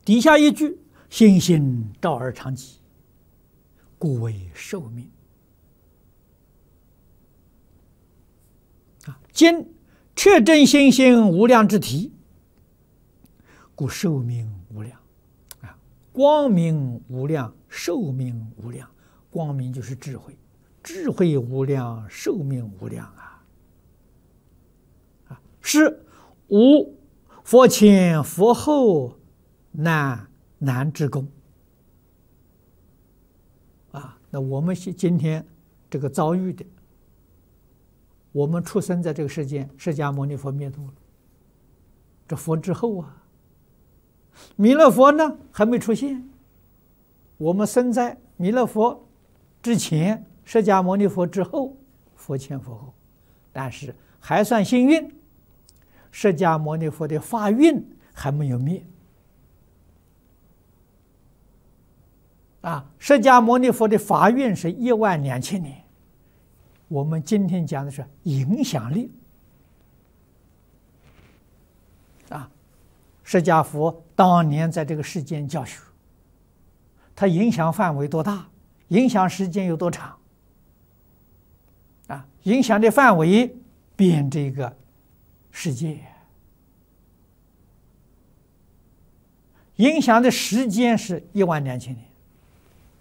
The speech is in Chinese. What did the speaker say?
底下一句：心性照而常吉，故为寿命。今确证心性无量之体，故寿命无量。光明无量，寿命无量。光明就是智慧，智慧无量，寿命无量是无佛前佛后难之功那我们今天这个遭遇的，我们出生在这个世间，释迦牟尼佛灭度了，这佛之后弥勒佛呢还没出现，我们生在弥勒佛之前，释迦牟尼佛之后，佛前佛后，但是还算幸运，释迦牟尼佛的法运还没有灭释迦牟尼佛的法运是12000年，我们今天讲的是影响力释迦佛当年在这个世间教学，他影响范围多大，影响时间有多长影响的范围遍这个世界，影响的时间是12000年